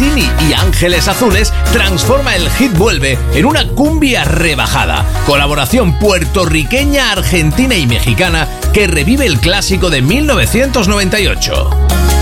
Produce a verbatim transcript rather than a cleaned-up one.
Martini y Ángeles Azules transforma el hit Vuelve en una cumbia rebajada. Colaboración puertorriqueña, argentina y mexicana que revive el clásico de mil novecientos noventa y ocho.